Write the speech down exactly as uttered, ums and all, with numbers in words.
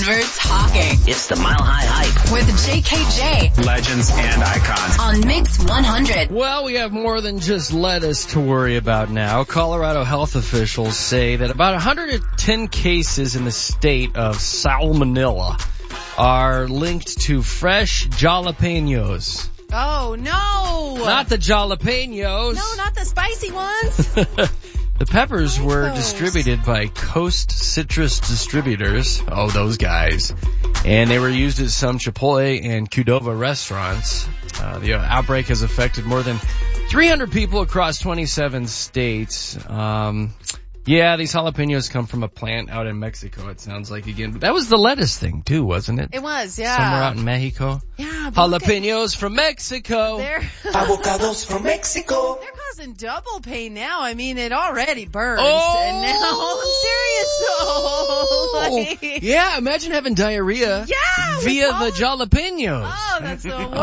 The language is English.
Denver talking. It's the Mile High Hype With J K J. Legends and icons. On Mix one hundred. Well, we have more than just lettuce to worry about now. Colorado health officials say that about one hundred ten cases in the state of salmonella are linked to fresh jalapenos. Oh, no. Not the jalapenos. No, not the spicy ones. The peppers were Gross. distributed by Coast Citrus Distributors. Oh, those guys. And they were used at some Chipotle and Qdoba restaurants. Uh, the outbreak has affected more than three hundred people across twenty-seven states. Um, yeah, these jalapenos come from a plant out in Mexico, it sounds like again. But that was the lettuce thing too, wasn't it? It was, yeah. Somewhere out in Mexico. Yeah. but look at- Jalapenos from Mexico. They're, Avocados from Mexico. they're causing double pain now. I mean, it already burns. Oh. And now, I'm serious though. Like, Yeah, imagine having diarrhea Yeah, with via all the of- jalapenos. Oh, that's the